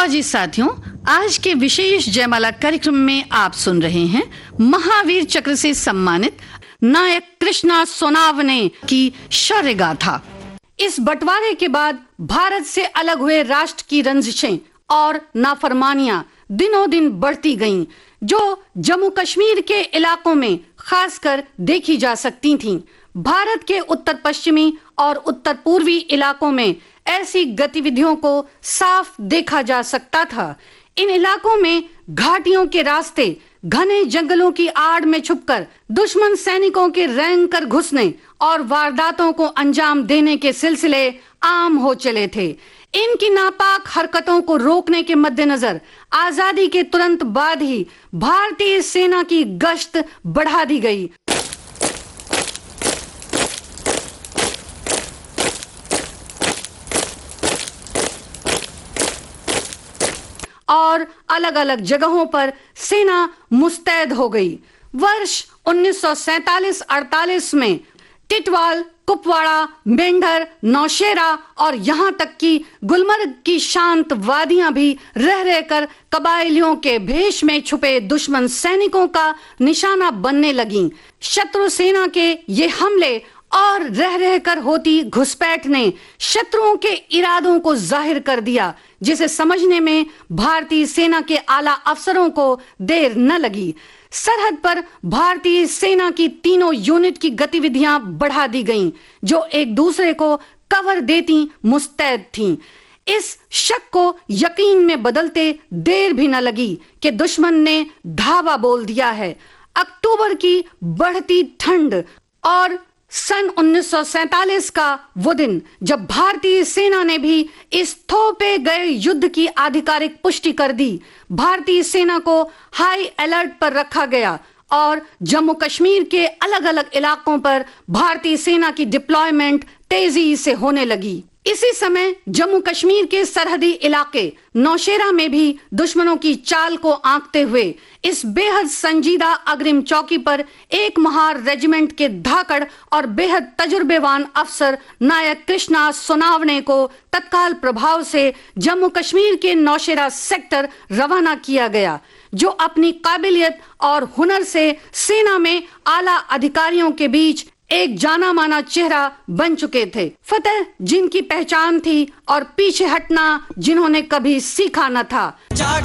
फौजी साथियों, आज के विशेष जयमाला कार्यक्रम में आप सुन रहे हैं महावीर चक्र से सम्मानित नायक कृष्णा सोनावने की शौर्य गाथा। इस बंटवारे के बाद भारत से अलग हुए राष्ट्र की रंजिशें और नाफरमानियां दिनों दिन बढ़ती गईं, जो जम्मू कश्मीर के इलाकों में खासकर देखी जा सकती थीं। भारत के उत्तर पश्चिमी और उत्तर पूर्वी इलाकों में ऐसी गतिविधियों को साफ देखा जा सकता था। इन इलाकों में घाटियों के रास्ते घने जंगलों की आड़ में छुपकर दुश्मन सैनिकों के रैंक कर घुसने और वारदातों को अंजाम देने के सिलसिले आम हो चले थे। इनकी नापाक हरकतों को रोकने के मद्देनजर आजादी के तुरंत बाद ही भारतीय सेना की गश्त बढ़ा दी गई और अलग अलग जगहों पर सेना मुस्तैद हो गई। वर्ष 1947-48 में टिटवाल, कुपवाड़ा, मेंढर, नौशेरा और यहाँ तक कि गुलमर्ग की शांत वादियां भी रह रहकर कबायलियों के भेष में छुपे दुश्मन सैनिकों का निशाना बनने लगीं। शत्रु सेना के ये हमले और रह रहकर होती घुसपैठ ने शत्रुओं के इरादों को जाहिर कर दिया, जिसे समझने में भारतीय सेना के आला अफसरों को देर न लगी। सरहद पर भारतीय सेना की तीनों यूनिट की गतिविधियां बढ़ा दी गईं, जो एक दूसरे को कवर देती मुस्तैद थीं। इस शक को यकीन में बदलते देर भी न लगी कि दुश्मन ने धावा बोल दिया है। अक्टूबर की बढ़ती ठंड और सन 1947 का वो दिन, जब भारतीय सेना ने भी इस थोपे गए युद्ध की आधिकारिक पुष्टि कर दी, भारतीय सेना को हाई अलर्ट पर रखा गया और जम्मू कश्मीर के अलग अलग इलाकों पर भारतीय सेना की डिप्लॉयमेंट तेजी से होने लगी। इसी समय जम्मू कश्मीर के सरहदी इलाके नौशेरा में भी दुश्मनों की चाल को आंकते हुए इस बेहद संजीदा अग्रिम चौकी पर एक महार रेजिमेंट के धाकड़ और बेहद तजुर्बेवान अफसर नायक कृष्णा सोनावने को तत्काल प्रभाव से जम्मू कश्मीर के नौशेरा सेक्टर रवाना किया गया, जो अपनी काबिलियत और हुनर से सेना में आला अधिकारियों के बीच एक जाना माना चेहरा बन चुके थे। फतेह जिनकी पहचान थी और पीछे हटना जिन्होंने कभी सीखा न था।